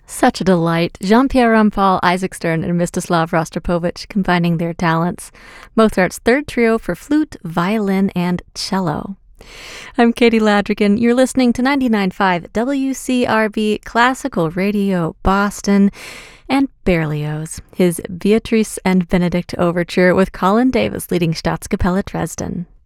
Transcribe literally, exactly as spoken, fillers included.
Such a delight. Jean-Pierre Rampal, Isaac Stern, and Mstislav Rostropovich combining their talents. Mozart's third trio for flute, violin, and cello. I'm Katie Ladrigan. You're listening to ninety-nine point five W C R B Classical Radio Boston and Berlioz, his Beatrice and Benedict Overture with Colin Davis leading Staatskapelle Dresden.